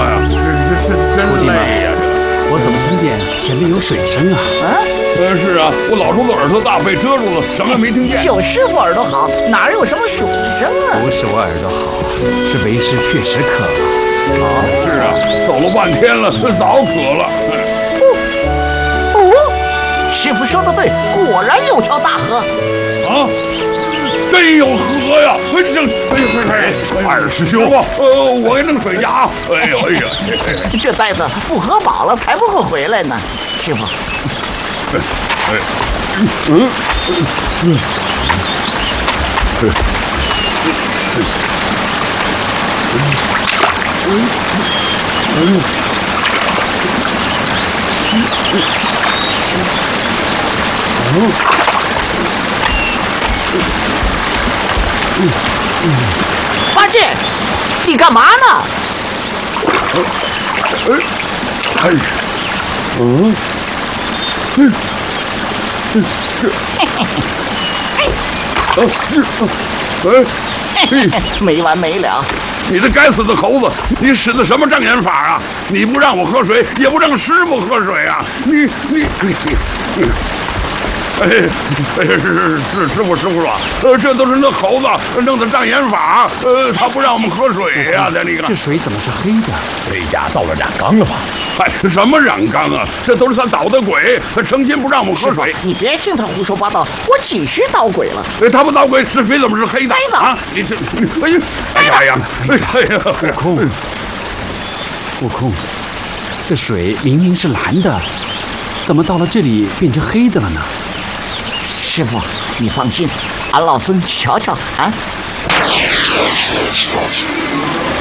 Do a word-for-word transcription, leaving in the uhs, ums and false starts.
呀，这这真累呀！这我怎么听见前面有水声啊？ 啊？ 呃，是啊，我老叔子耳朵大，被遮住了，什么也没听见。 就师傅耳朵好，哪有什么水声啊？ 不是我耳朵好，是为师确实渴了。 啊，是啊，走了半天了，早渴了。 哦，哦，师傅说的对，果然有条大河。 啊！真有河呀！哎，这，哎呀，快快！二师兄，呃，我给弄水去啊！哎呦，哎呀， 这呆子不喝饱了才不会回来呢，师傅。 哎，嗯，嗯， 八戒，你干嘛呢？ 哎，哎，嗯，嗯，嗯，这，哎，哎， 没完没了！ 你这该死的猴子，你使的什么障眼法啊？你不让我喝水，也不让师傅喝水啊！你你你你。哎，哎，是是是，师傅师傅说，呃，这都是那猴子弄的障眼法，呃，他不让我们喝水呀、啊，这你看， 这水怎么是黑的？ 这家到了染缸了吧？ 嗨，什么染缸啊？这都是他捣的鬼，他成心不让我们喝水。 你别听他胡说八道，我几时捣鬼了？ 哎，他不捣鬼，这水怎么是黑的？ 呆子啊！你这，哎呀，哎呀，哎呀， 悟空，悟空，这水明明是蓝的，怎么到了这里变成黑的了呢？ 师傅，你放心，俺老孙去瞧瞧啊。